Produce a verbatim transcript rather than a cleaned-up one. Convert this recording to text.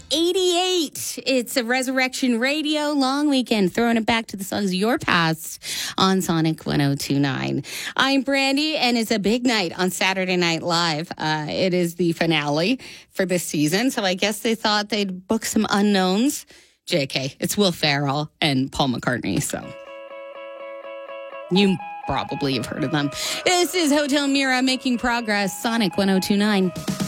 eighty-eight. It's a Resurrection Radio long weekend, throwing it back to the songs of your past on Sonic one oh two point nine. I'm Brandy, and it's a big night on Saturday Night Live. Uh, it is the finale for this season, so I guess they thought they'd book some unknowns. J K, it's Will Ferrell and Paul McCartney, so you probably have heard of them. This is Hotel Mira making progress, Sonic one oh two point nine.